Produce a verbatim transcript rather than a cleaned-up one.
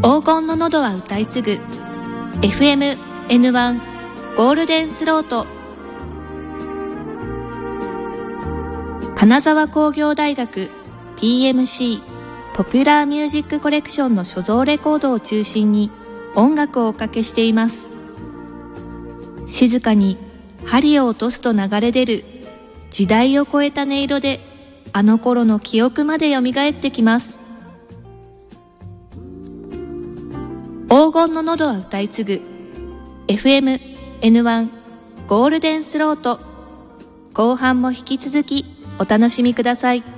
黄金の喉は歌い継ぐ エフエムエヌワン ゴールデンスロート。金沢工業大学 ピーエムシー ポピュラーミュージックコレクションの所蔵レコードを中心に音楽をおかけしています。静かに針を落とすと流れ出る時代を超えた音色で、あの頃の記憶まで蘇ってきます。黄金の喉は歌い継ぐ エフエムエヌワン ゴールデンスロート。後半も引き続きお楽しみください。